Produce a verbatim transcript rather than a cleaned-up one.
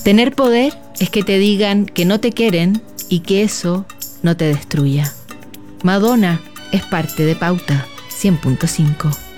Tener poder es que te digan que no te quieren y que eso no te destruya. Madonna es parte de Pauta cien punto cinco.